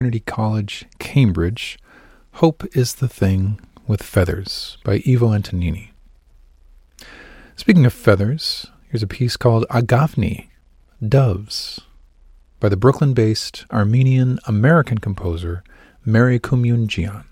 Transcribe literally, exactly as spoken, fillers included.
Trinity College, Cambridge, Hope is the Thing with Feathers by Ivo Antonini. Speaking of feathers, here's a piece called Agavni, Doves, by the Brooklyn-based Armenian-American composer Mary Kumyunjian.